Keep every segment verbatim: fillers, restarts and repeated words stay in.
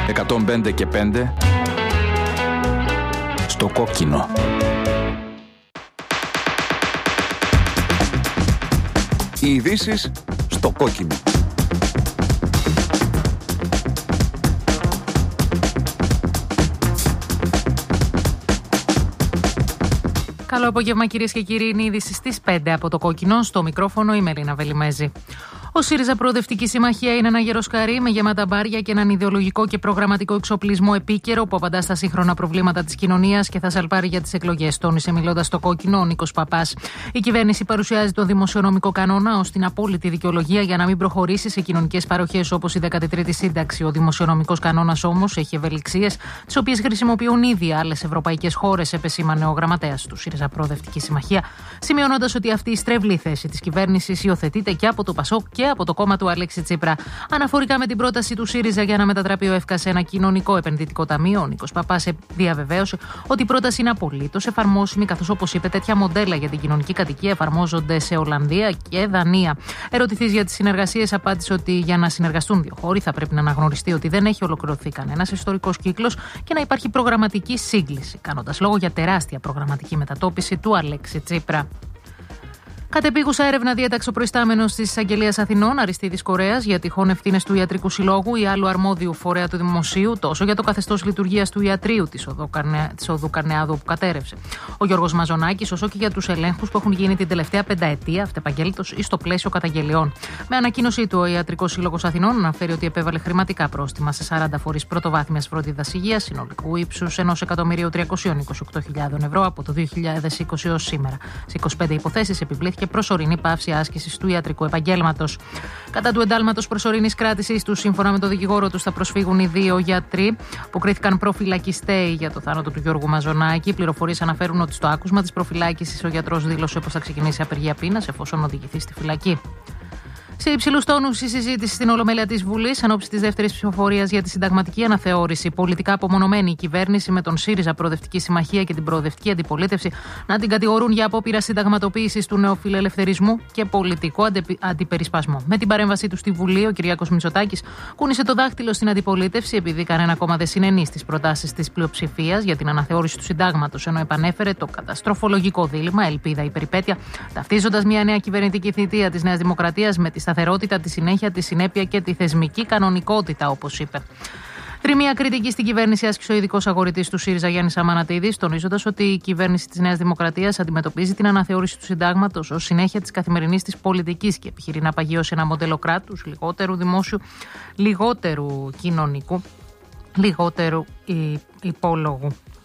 εκατόν πέντε και πέντε στο κόκκινο. Οι ειδήσεις στο κόκκινο. Καλό απόγευμα, κυρίες και κύριοι. Είναι η είδηση στις πέντε από το κόκκινο. Στο μικρόφωνο η Μελίνα Βελιμέζη. Ο ΣΥΡΙΖΑ Προοδευτική Συμμαχία είναι ένα γεροσκαρί με γεμάτα μπάρια και έναν ιδεολογικό και προγραμματικό εξοπλισμό επίκαιρο που απαντά στα σύγχρονα προβλήματα της κοινωνίας και θα σαλπάρει για τις εκλογές, τόνισε μιλώντας στο κόκκινο ο Νίκος Παπάς. Η κυβέρνηση παρουσιάζει τον δημοσιονομικό κανόνα ως την απόλυτη δικαιολογία για να μην προχωρήσει σε κοινωνικές παροχές όπως η δέκατη τρίτη σύνταξη. Ο δημοσιονομικός κανόνας όμως έχει ευελιξίες, τις οποίες χρησιμοποιούν ήδη άλλες ευρωπαϊκές χώρες, επεσήμανε ο γραμματέας του ΣΥΡΙΖΑ Προοδευτική Συμμαχία, σημειώνοντας ότι αυτή η στρεβλή θέση της κυβέρνησης υιοθετείται και από το ΠΑΣΟΚ και από το κόμμα του Αλέξη Τσίπρα. Αναφορικά με την πρόταση του ΣΥΡΙΖΑ για να μετατραπεί ο ΕΦΚΑ σε ένα κοινωνικό επενδυτικό ταμείο, ο Νίκος Παπάς διαβεβαίωσε ότι η πρόταση είναι απολύτως εφαρμόσιμη, καθώς, όπως είπε, τέτοια μοντέλα για την κοινωνική κατοικία εφαρμόζονται σε Ολλανδία και Δανία. Ερωτηθείς για τις συνεργασίες, απάντησε ότι για να συνεργαστούν δύο χώροι θα πρέπει να αναγνωριστεί ότι δεν έχει ολοκληρωθεί κανένας ιστορικός κύκλος και να υπάρχει προγραμματική σύγκληση, κάνοντας λόγο για τεράστια προγραμματική μετατόπιση του Αλέξη Τσίπρα. Κατεπίγουσα έρευνα διέταξε ο προϊστάμενος της Εισαγγελίας Αθηνών, Αριστίδης Κορέας, για τυχόν ευθύνες του Ιατρικού Συλλόγου ή άλλου αρμόδιου φορέα του Δημοσίου, τόσο για το καθεστώς λειτουργίας του ιατρείου της οδού Καρνεάδου που κατέρευσε ο Γιώργος Μαζονάκης, όσο και για τους ελέγχους που έχουν γίνει την τελευταία πενταετία, αυτεπαγγέλτος ή στο πλαίσιο καταγγελιών. Με ανακοίνωσή του, ο Ιατρικός Σύλλογος Αθηνών αναφέρει ότι επέβαλε χρηματικά πρόστιμα σε σαράντα φορείς πρωτοβάθμιας φροντίδας υγείας συνολικού ύψους ενός εκατομμυρίου τριακόσιες είκοσι οκτώ χιλιάδες ευρώ από το δύο χιλιάδες είκοσι έως σήμερα. Σε είκοσι πέντε υποθέσεις επιβλήθηκε και προσωρινή πάυση άσκησης του ιατρικού επαγγέλματος. Κατά του εντάλματος προσωρινής κράτησης του, σύμφωνα με τον δικηγόρο του, θα προσφύγουν οι δύο γιατροί που κρίθηκαν προφυλακιστέοι για το θάνατο του Γιώργου Μαζονάκη. Πληροφορίες αναφέρουν ότι στο άκουσμα της προφυλάκησης ο γιατρός δήλωσε πως θα ξεκινήσει απεργία πείνας εφόσον οδηγηθεί στη φυλακή. Σε υψηλούς τόνους η συζήτηση στην Ολομέλεια της Βουλής εν ώψη της δεύτερης ψηφοφορίας για τη συνταγματική αναθεώρηση. Πολιτικά απομονωμένη η κυβέρνηση με τον ΣΥΡΙΖΑ Προοδευτική Συμμαχία και την Προοδευτική Αντιπολίτευση να την κατηγορούν για απόπειρα συνταγματοποίησης του νεοφιλελευθερισμού και πολιτικό αντιπερισπασμό. Με την παρέμβασή του στη Βουλή, ο Κυριάκος Μητσοτάκης κούνησε το δάχτυλο στην αντιπολίτευση επειδή κανένα κόμμα δεν συνενεί στις προτάσεις της πλειοψηφίας για την αναθεώρηση του συντάγματος, ενώ επανέφερε το καταστροφολογικό δίλημμα ελπίδα ή περιπέτεια, ταυτίζοντας μια νέα κυβερνητική θητεία της Νέας Δημοκρατίας με τη σταθερότητα, τη συνέχεια, τη συνέπεια και τη θεσμική κανονικότητα, όπως είπε. Τριμία κριτική στην κυβέρνηση άσκησε ο ειδικός αγορητής του ΣΥΡΙΖΑ Γιάννης Αμανατίδης, τονίζοντας ότι η κυβέρνηση της Νέας Δημοκρατίας αντιμετωπίζει την αναθεώρηση του συντάγματος ως συνέχεια της καθημερινής της πολιτικής και επιχειρεί να παγιώσει ένα μοντέλο κράτους λιγότερου δημόσιου, λιγότερου κοινωνικού, λιγότερου υπόλογου.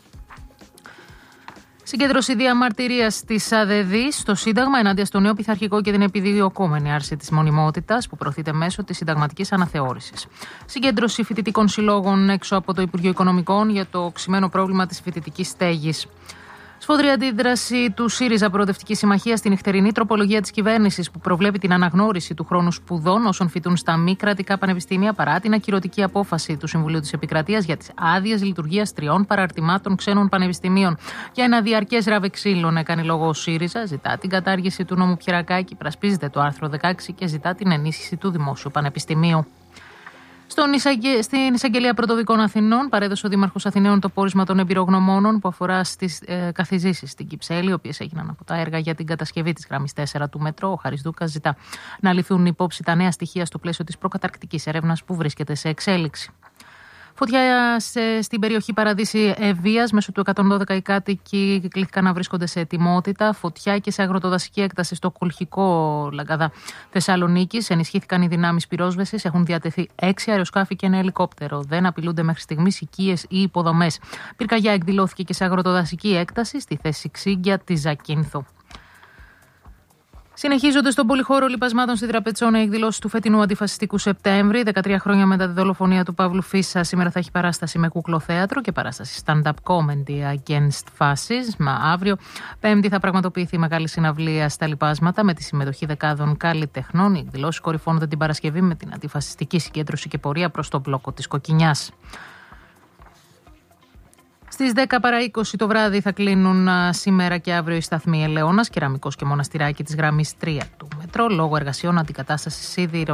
Συγκέντρωση διαμαρτυρίας της ΑΔΔ στο Σύνταγμα ενάντια στο νέο πειθαρχικό και την επιδιωκόμενη άρση της μονιμότητας που προωθείται μέσω της συνταγματικής αναθεώρησης. Συγκέντρωση φοιτητικών συλλόγων έξω από το Υπουργείο Οικονομικών για το οξυμένο πρόβλημα της φοιτητικής στέγης. Σφοδρή αντίδραση του ΣΥΡΙΖΑ Προοδευτική Συμμαχία στην νυχτερινή τροπολογία της κυβέρνησης που προβλέπει την αναγνώριση του χρόνου σπουδών όσων φοιτούν στα μη κρατικά πανεπιστήμια παρά την ακυρωτική απόφαση του Συμβουλίου της Επικρατείας για τις άδειες λειτουργίας τριών παραρτημάτων ξένων πανεπιστημίων. Για ένα διαρκές ράβε ξύλων έκανε λόγο ο ΣΥΡΙΖΑ, ζητά την κατάργηση του νόμου Πιερακάκη, πρασπίζεται το άρθρο δεκαέξι και ζητά την ενίσχυση του Δημόσιου Πανεπιστημίου. Στον εισαγγε... Στην Εισαγγελία Πρωτοδικών Αθηνών παρέδωσε ο Δήμαρχος Αθηναίων το πόρισμα των εμπειρογνωμόνων που αφορά στις ε, καθιζήσεις στην Κυψέλη, οι οποίες έγιναν από τα έργα για την κατασκευή της γραμμής τέσσερα του μετρό. Ο Χάρης Δούκας ζητά να ληφθούν υπόψη τα νέα στοιχεία στο πλαίσιο της προκαταρκτικής έρευνας που βρίσκεται σε εξέλιξη. Φωτιά σε, στην περιοχή Παραδείσι Ευβοίας, μέσω του εκατόν δώδεκα οι κάτοικοι κλήθηκαν να βρίσκονται σε ετοιμότητα. Φωτιά και σε αγροτοδασική έκταση στο Κολχικό Λαγκαδά Θεσσαλονίκης. Ενισχύθηκαν οι δυνάμεις πυρόσβεσης. Έχουν διατεθεί έξι αεροσκάφη και ένα ελικόπτερο. Δεν απειλούνται μέχρι στιγμής οικίες ή υποδομές. Πυρκαγιά εκδηλώθηκε και σε αγροτοδασική έκταση στη θέση Ξύγκια τη Ζακίνθου. Συνεχίζονται στον πολυχώρο λιπασμάτων στη Τραπετσόνα οι εκδηλώσεις του φετινού αντιφασιστικού Σεπτέμβρη. δεκατρία χρόνια μετά τη δολοφονία του Παύλου Φίσα, σήμερα θα έχει παράσταση με κουκλοθέατρο και παράσταση stand-up comedy against fascism. Αύριο, Πέμπτη, θα πραγματοποιηθεί μεγάλη συναυλία στα λιπάσματα με τη συμμετοχή δεκάδων καλλιτεχνών. Οι εκδηλώσεις κορυφώνονται την Παρασκευή με την αντιφασιστική συγκέντρωση και πορεία προς τον μπλόκο της Κοκκινιάς. Στις δέκα παρά είκοσι το βράδυ θα κλείνουν σήμερα και αύριο οι σταθμοί Ελαιώνας, Κεραμικός και Μοναστηράκι της γραμμής τρία του μετρό λόγω εργασιών αντικατάστασης σίδηρο.